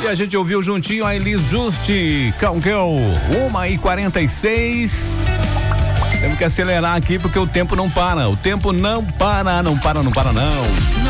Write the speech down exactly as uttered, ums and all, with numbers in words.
E a gente ouviu juntinho a Elis Juste, Cowgirl, uma e quarenta e seis. Temos que acelerar aqui porque o tempo não para. O tempo não para, não para, não para não.